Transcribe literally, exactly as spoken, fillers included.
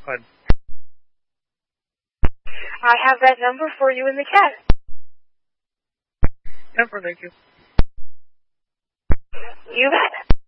ahead. I have that number for you in the chat. Yeah, thank you. You bet.